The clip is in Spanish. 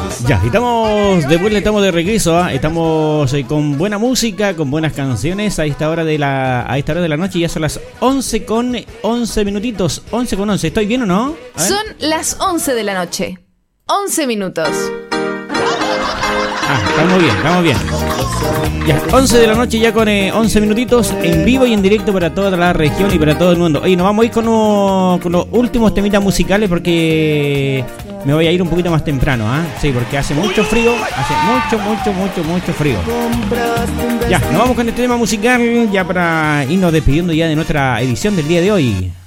Ya, estamos de vuelta, estamos de regreso, ¿eh? Estamos con buena música, con buenas canciones a esta hora de la noche. Ya son las 11 con 11 minutitos, 11 con 11. ¿Estoy bien o no? Son las 11 de la noche, 11 minutos. Estamos bien. Ya, 11 de la noche ya con 11 minutitos en vivo y en directo para toda la región y para todo el mundo. Oye, nos vamos a ir con los últimos temitas musicales porque me voy a ir un poquito más temprano, ¿ah? Sí, porque hace mucho frío, mucho frío. Ya, nos vamos con este tema musical ya para irnos despidiendo ya de nuestra edición del día de hoy.